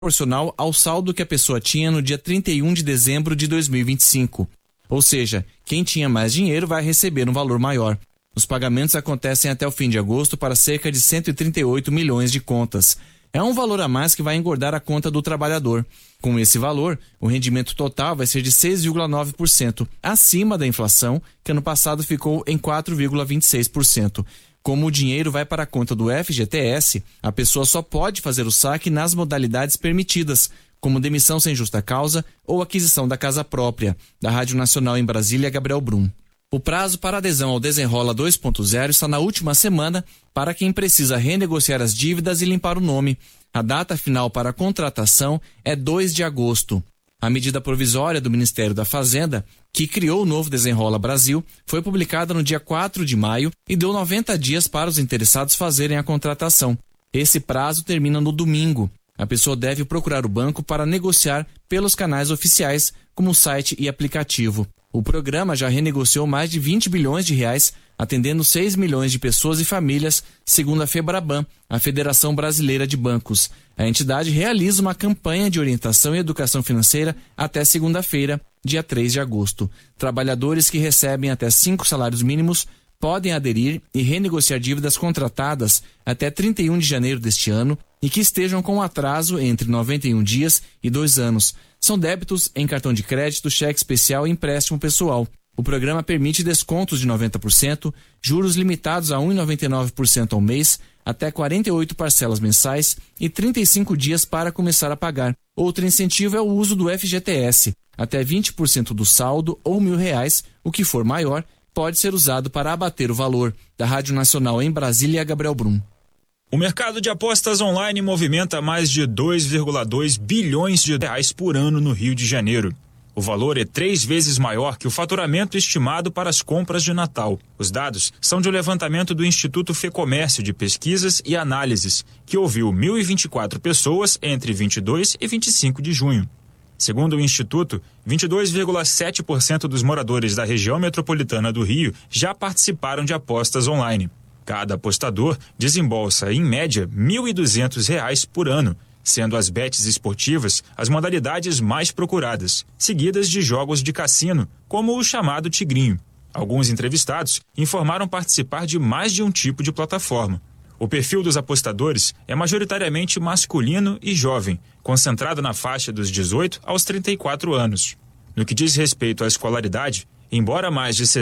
proporcional ao saldo que a pessoa tinha no dia 31 de dezembro de 2025. Ou seja, quem tinha mais dinheiro vai receber um valor maior. Os pagamentos acontecem até o fim de agosto para cerca de 138 milhões de contas. É um valor a mais que vai engordar a conta do trabalhador. Com esse valor, o rendimento total vai ser de 6,9%, acima da inflação, que ano passado ficou em 4,26%. Como o dinheiro vai para a conta do FGTS, a pessoa só pode fazer o saque nas modalidades permitidas, como demissão sem justa causa ou aquisição da casa própria. Da Rádio Nacional em Brasília, Gabriel Brum. O prazo para adesão ao Desenrola 2.0 está na última semana para quem precisa renegociar as dívidas e limpar o nome. A data final para a contratação é 2 de agosto. A medida provisória do Ministério da Fazenda, que criou o novo Desenrola Brasil, foi publicada no dia 4 de maio e deu 90 dias para os interessados fazerem a contratação. Esse prazo termina no domingo. A pessoa deve procurar o banco para negociar pelos canais oficiais, como site e aplicativo. O programa já renegociou mais de 20 bilhões de reais, atendendo 6 milhões de pessoas e famílias, segundo a FEBRABAN, a Federação Brasileira de Bancos. A entidade realiza uma campanha de orientação e educação financeira até segunda-feira, dia 3 de agosto. Trabalhadores que recebem até 5 salários mínimos podem aderir e renegociar dívidas contratadas até 31 de janeiro deste ano e que estejam com atraso entre 91 dias e 2 anos. São débitos em cartão de crédito, cheque especial e empréstimo pessoal. O programa permite descontos de 90%, juros limitados a 1,99% ao mês, até 48 parcelas mensais e 35 dias para começar a pagar. Outro incentivo é o uso do FGTS. Até 20% do saldo ou R$1.000, o que for maior, pode ser usado para abater o valor. Da Rádio Nacional em Brasília, Gabriel Brum. O mercado de apostas online movimenta mais de 2,2 bilhões de reais por ano no Rio de Janeiro. O valor é 3 vezes maior que o faturamento estimado para as compras de Natal. Os dados são de um levantamento do Instituto Fecomércio de Pesquisas e Análises, que ouviu 1.024 pessoas entre 22 e 25 de junho. Segundo o Instituto, 22,7% dos moradores da região metropolitana do Rio já participaram de apostas online. Cada apostador desembolsa, em média, R$ 1.200 por ano, sendo as bets esportivas as modalidades mais procuradas, seguidas de jogos de cassino, como o chamado Tigrinho. Alguns entrevistados informaram participar de mais de um tipo de plataforma. O perfil dos apostadores é majoritariamente masculino e jovem, concentrado na faixa dos 18 aos 34 anos. No que diz respeito à escolaridade, embora mais de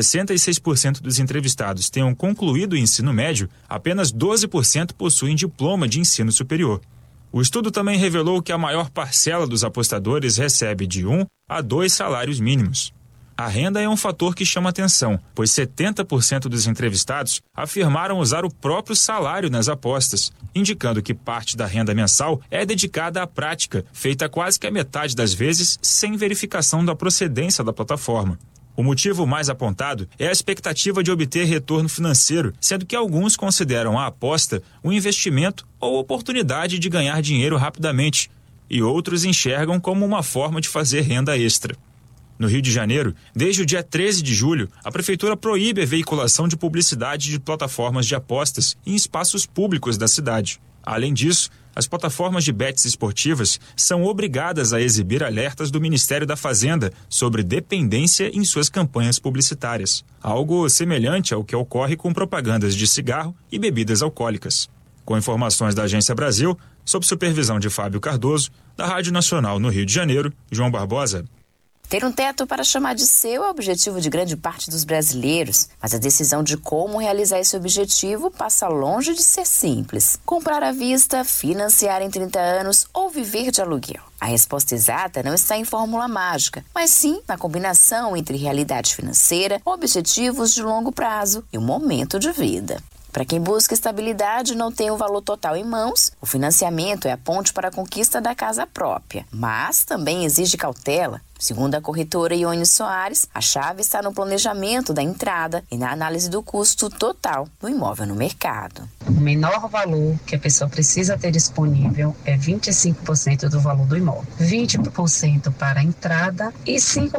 66% dos entrevistados tenham concluído o ensino médio, apenas 12% possuem diploma de ensino superior. O estudo também revelou que a maior parcela dos apostadores recebe de 1 a 2 salários mínimos. A renda é um fator que chama atenção, pois 70% dos entrevistados afirmaram usar o próprio salário nas apostas, indicando que parte da renda mensal é dedicada à prática, feita quase que a metade das vezes sem verificação da procedência da plataforma. O motivo mais apontado é a expectativa de obter retorno financeiro, sendo que alguns consideram a aposta um investimento ou oportunidade de ganhar dinheiro rapidamente, e outros enxergam como uma forma de fazer renda extra. No Rio de Janeiro, desde o dia 13 de julho, a Prefeitura proíbe a veiculação de publicidade de plataformas de apostas em espaços públicos da cidade. Além disso, as plataformas de bets esportivas são obrigadas a exibir alertas do Ministério da Fazenda sobre dependência em suas campanhas publicitárias, algo semelhante ao que ocorre com propagandas de cigarro e bebidas alcoólicas. Com informações da Agência Brasil, sob supervisão de Fábio Cardoso, da Rádio Nacional no Rio de Janeiro, João Barbosa. Ter um teto para chamar de seu é o objetivo de grande parte dos brasileiros, mas a decisão de como realizar esse objetivo passa longe de ser simples. Comprar à vista, financiar em 30 anos ou viver de aluguel. A resposta exata não está em fórmula mágica, mas sim na combinação entre realidade financeira, objetivos de longo prazo e o momento de vida. Para quem busca estabilidade e não tem o valor total em mãos, o financiamento é a ponte para a conquista da casa própria, mas também exige cautela. Segundo a corretora Ione Soares, a chave está no planejamento da entrada e na análise do custo total do imóvel no mercado. O menor valor que a pessoa precisa ter disponível é 25% do valor do imóvel, 20% para a entrada e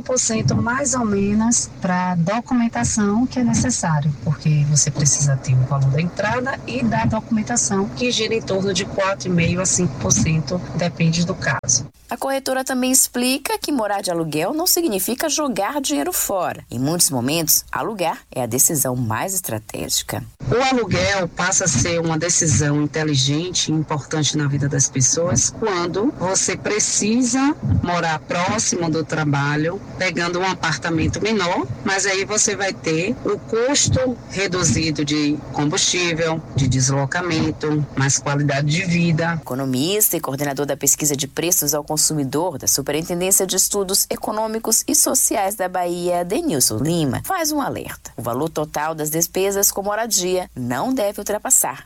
5% mais ou menos para a documentação que é necessário, porque você precisa ter o valor da entrada e da documentação, que gira em torno de 4,5% a 5%, depende do caso. A corretora também explica que morar de aluguel não significa jogar dinheiro fora. Em muitos momentos, alugar é a decisão mais estratégica. O aluguel passa a ser uma decisão inteligente e importante na vida das pessoas quando você precisa morar próximo do trabalho, pegando um apartamento menor, mas aí você vai ter o custo reduzido de combustível, de deslocamento, mais qualidade de vida. Economista e coordenador da pesquisa de preços ao consumidor da Superintendência de Estudos Econômicos e Sociais da Bahia, Denilson Lima, faz um alerta. O valor total das despesas com moradia não deve ultrapassar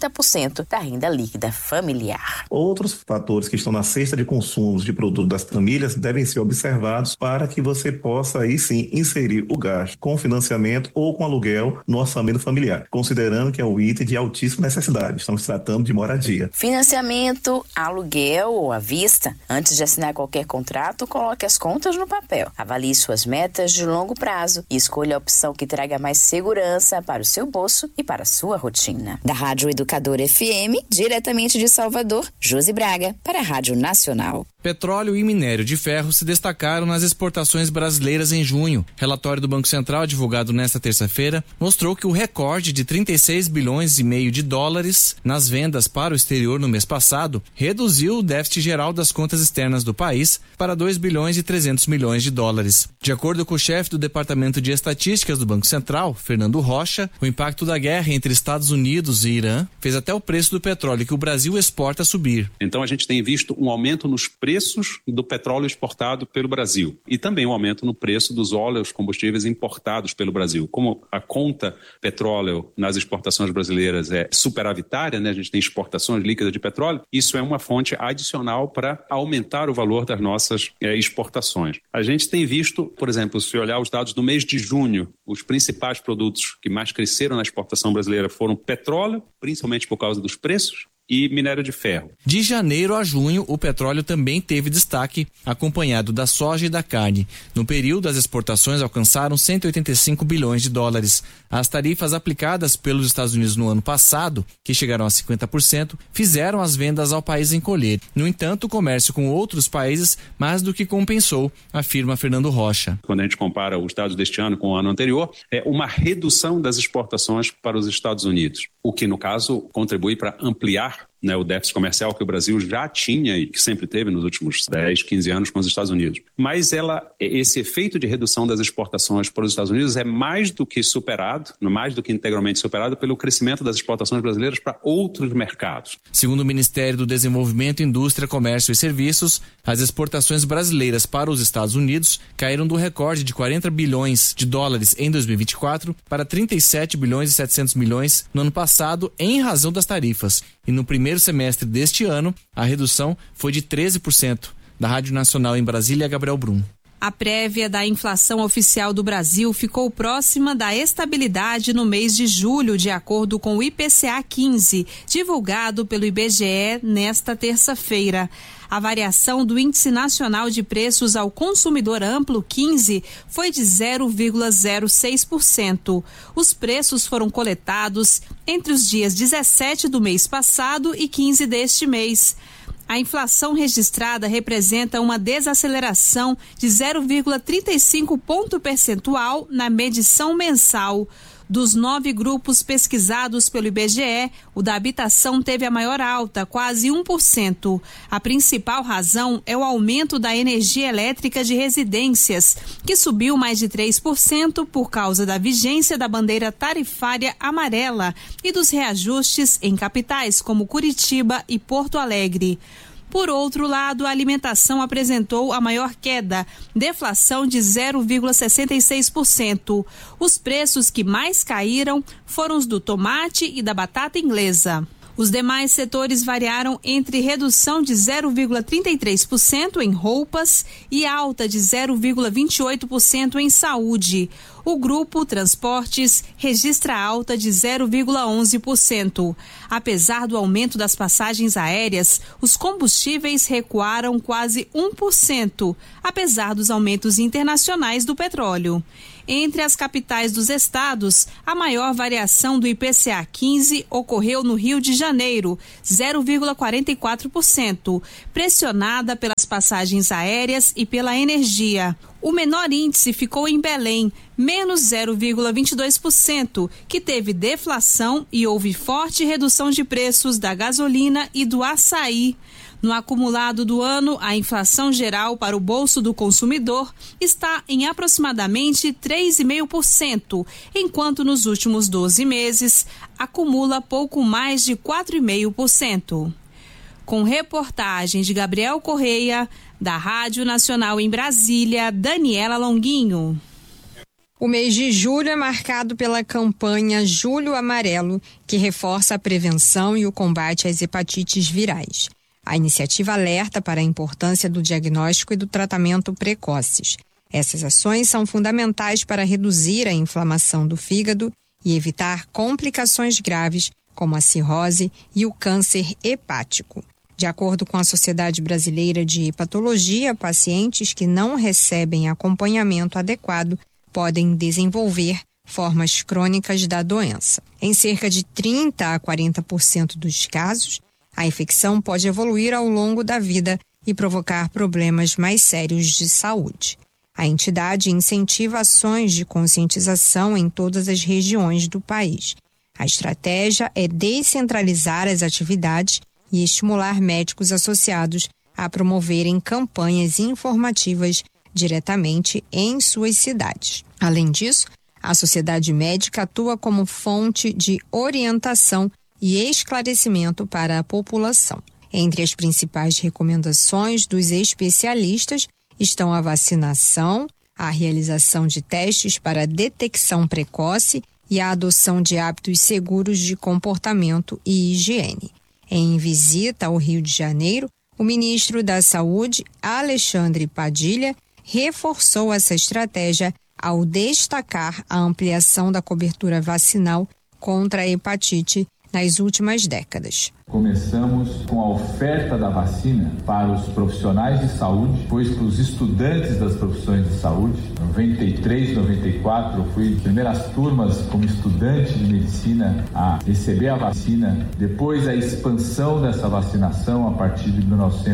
30% da renda líquida familiar. Outros fatores que estão na cesta de consumos de produtos das famílias devem ser observados para que você possa aí sim inserir o gasto com financiamento ou com aluguel no orçamento familiar, considerando que é um item de altíssima necessidade. Estamos tratando de moradia. Financiamento, aluguel ou à vista. Antes de assinar qualquer contrato, coloque as contas no papel. Avalie suas metas de longo prazo e escolha a opção que traga mais segurança para o seu bolso e para a sua rotina. Da Rádio Educadora FM, diretamente de Salvador, Josi Braga, para a Rádio Nacional. Petróleo e minério de ferro se destacaram nas exportações brasileiras em junho. Relatório do Banco Central, divulgado nesta terça-feira, mostrou que o recorde de 36 bilhões e meio de dólares nas vendas para o exterior no mês passado reduziu o déficit geral das contas externas do país para 2 bilhões e 300 milhões de dólares. De acordo com o chefe do Departamento de Estatísticas do Banco Central, Fernando Rocha, o impacto da guerra entre Estados Unidos e Irã fez até o preço do petróleo que o Brasil exporta subir. Então a gente tem visto um aumento nos preços do petróleo exportado pelo Brasil e também um aumento no preço dos óleos combustíveis importados pelo Brasil. Como a conta petróleo nas exportações brasileiras é superavitária, né? A gente tem exportações líquidas de petróleo, isso é uma fonte adicional para aumentar o valor das nossas exportações. A gente tem visto, por exemplo, se olhar os dados do mês de junho, os principais produtos que mais cresceram na exportação brasileira foram petróleo, principalmente por causa dos preços, e minério de ferro. De janeiro a junho, o petróleo também teve destaque, acompanhado da soja e da carne. No período, as exportações alcançaram 185 bilhões de dólares. As tarifas aplicadas pelos Estados Unidos no ano passado, que chegaram a 50%, fizeram as vendas ao país encolher. No entanto, o comércio com outros países mais do que compensou, afirma Fernando Rocha. Quando a gente compara os dados deste ano com o ano anterior, é uma redução das exportações para os Estados Unidos, o que, no caso, contribui para ampliar o déficit comercial que o Brasil já tinha e que sempre teve nos últimos 10, 15 anos com os Estados Unidos. Mas esse efeito de redução das exportações para os Estados Unidos é mais do que superado, mais do que integralmente superado pelo crescimento das exportações brasileiras para outros mercados. Segundo o Ministério do Desenvolvimento, Indústria, Comércio e Serviços, as exportações brasileiras para os Estados Unidos caíram do recorde de 40 bilhões de dólares em 2024 para 37 bilhões e 700 milhões no ano passado em razão das tarifas. E no primeiro semestre deste ano, a redução foi de 13%. Da Rádio Nacional em Brasília, Gabriel Brum. A prévia da inflação oficial do Brasil ficou próxima da estabilidade no mês de julho, de acordo com o IPCA 15, divulgado pelo IBGE nesta terça-feira. A variação do Índice Nacional de Preços ao Consumidor Amplo 15 foi de 0,06%. Os preços foram coletados entre os dias 17 do mês passado e 15 deste mês. A inflação registrada representa uma desaceleração de 0,35 ponto percentual na medição mensal. Dos 9 grupos pesquisados pelo IBGE, o da habitação teve a maior alta, quase 1%. A principal razão é o aumento da energia elétrica de residências, que subiu mais de 3% por causa da vigência da bandeira tarifária amarela e dos reajustes em capitais como Curitiba e Porto Alegre. Por outro lado, a alimentação apresentou a maior queda, deflação de 0,66%. Os preços que mais caíram foram os do tomate e da batata inglesa. Os demais setores variaram entre redução de 0,33% em roupas e alta de 0,28% em saúde. O grupo Transportes registra alta de 0,11%. Apesar do aumento das passagens aéreas, os combustíveis recuaram quase 1%, apesar dos aumentos internacionais do petróleo. Entre as capitais dos estados, a maior variação do IPCA 15 ocorreu no Rio de Janeiro, 0,44%, pressionada pelas passagens aéreas e pela energia. O menor índice ficou em Belém, menos 0,22%, que teve deflação e houve forte redução de preços da gasolina e do açaí. No acumulado do ano, a inflação geral para o bolso do consumidor está em aproximadamente 3,5%, enquanto nos últimos 12 meses acumula pouco mais de 4,5%. Com reportagem de Gabriel Correia, da Rádio Nacional em Brasília, Daniela Longuinho. O mês de julho é marcado pela campanha Julho Amarelo, que reforça a prevenção e o combate às hepatites virais. A iniciativa alerta para a importância do diagnóstico e do tratamento precoces. Essas ações são fundamentais para reduzir a inflamação do fígado e evitar complicações graves, como a cirrose e o câncer hepático. De acordo com a Sociedade Brasileira de Hepatologia, pacientes que não recebem acompanhamento adequado podem desenvolver formas crônicas da doença. Em cerca de 30% a 40% dos casos, a infecção pode evoluir ao longo da vida e provocar problemas mais sérios de saúde. A entidade incentiva ações de conscientização em todas as regiões do país. A estratégia é descentralizar as atividades e estimular médicos associados a promoverem campanhas informativas diretamente em suas cidades. Além disso, a sociedade médica atua como fonte de orientação e esclarecimento para a população. Entre as principais recomendações dos especialistas estão a vacinação, a realização de testes para detecção precoce e a adoção de hábitos seguros de comportamento e higiene. Em visita ao Rio de Janeiro, o ministro da Saúde, Alexandre Padilha, reforçou essa estratégia ao destacar a ampliação da cobertura vacinal contra a hepatite nas últimas décadas. Começamos com a oferta da vacina para os profissionais de saúde, depois para os estudantes das profissões de saúde. Em 93, 94, eu fui primeiras turmas como estudante de medicina a receber a vacina. Depois a expansão dessa vacinação a partir de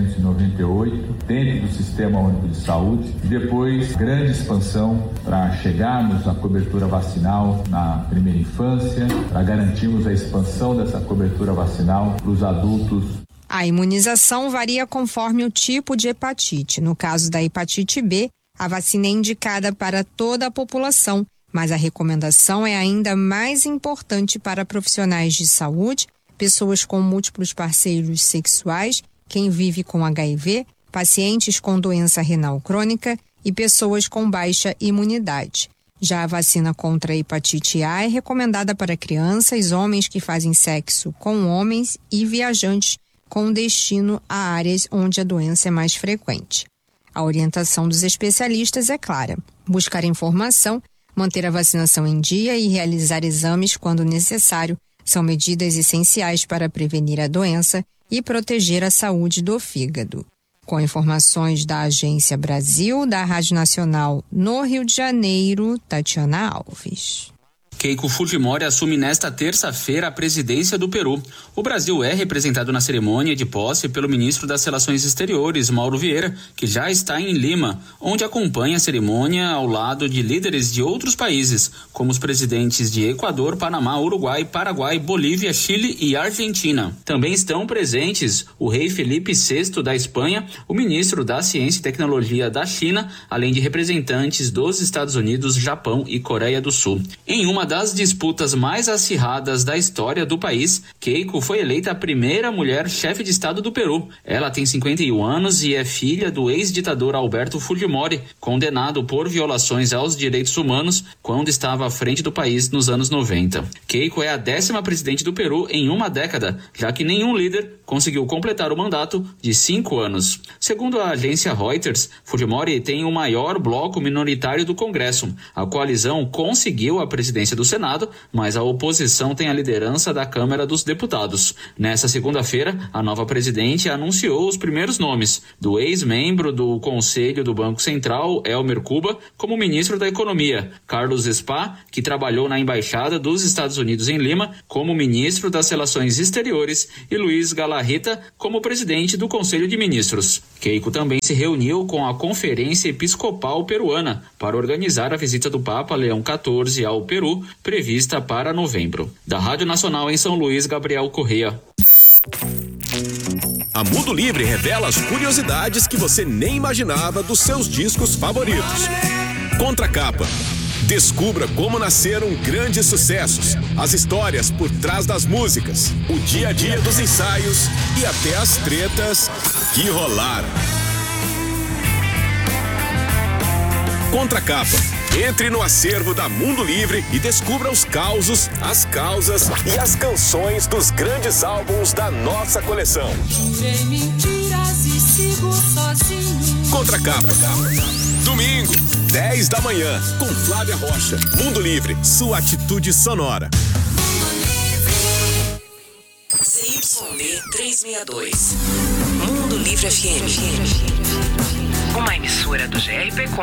1998, dentro do Sistema Único de Saúde. E depois grande expansão para chegarmos à cobertura vacinal na primeira infância, para garantirmos a expansão dessa cobertura vacinal para os adultos. A imunização varia conforme o tipo de hepatite. No caso da hepatite B, a vacina é indicada para toda a população, mas a recomendação é ainda mais importante para profissionais de saúde, pessoas com múltiplos parceiros sexuais, quem vive com HIV, pacientes com doença renal crônica e pessoas com baixa imunidade. Já a vacina contra a hepatite A é recomendada para crianças, homens que fazem sexo com homens e viajantes com destino a áreas onde a doença é mais frequente. A orientação dos especialistas é clara: buscar informação, manter a vacinação em dia e realizar exames quando necessário são medidas essenciais para prevenir a doença e proteger a saúde do fígado. Com informações da Agência Brasil, da Rádio Nacional no Rio de Janeiro, Tatiana Alves. Keiko Fujimori assume nesta terça-feira a presidência do Peru. O Brasil é representado na cerimônia de posse pelo ministro das Relações Exteriores, Mauro Vieira, que já está em Lima, onde acompanha a cerimônia ao lado de líderes de outros países, como os presidentes de Equador, Panamá, Uruguai, Paraguai, Bolívia, Chile e Argentina. Também estão presentes o rei Felipe VI da Espanha, o ministro da Ciência e Tecnologia da China, além de representantes dos Estados Unidos, Japão e Coreia do Sul. Em uma das disputas mais acirradas da história do país, Keiko foi eleita a primeira mulher chefe de Estado do Peru. Ela tem 51 anos e é filha do ex-ditador Alberto Fujimori, condenado por violações aos direitos humanos quando estava à frente do país nos anos 90. Keiko é a 10ª presidente do Peru em uma década, já que nenhum líder conseguiu completar o mandato de 5 anos. Segundo a agência Reuters, Fujimori tem o maior bloco minoritário do Congresso. A coalizão conseguiu a presidência do Senado, mas a oposição tem a liderança da Câmara dos Deputados. Nessa segunda-feira, a nova presidente anunciou os primeiros nomes do ex-membro do Conselho do Banco Central, Elmer Cuba, como ministro da Economia, Carlos Spa, que trabalhou na Embaixada dos Estados Unidos em Lima, como ministro das Relações Exteriores, e Luiz Galarreta como presidente do Conselho de Ministros. Keiko também se reuniu com a Conferência Episcopal Peruana para organizar a visita do Papa Leão XIV ao Peru, prevista para novembro. Da Rádio Nacional em São Luís, Gabriel Correa. A Mundo Livre revela as curiosidades que você nem imaginava dos seus discos favoritos. Contracapa. Descubra como nasceram grandes sucessos, as histórias por trás das músicas, o dia a dia dos ensaios e até as tretas que rolaram. Contracapa. Entre no acervo da Mundo Livre e descubra os causos, as causas e as canções dos grandes álbuns da nossa coleção. Contracapa. Domingo, 10 da manhã, com Flávia Rocha. Mundo Livre, sua atitude sonora. CYD 362. Mundo Livre FM. Uma emissora do GRP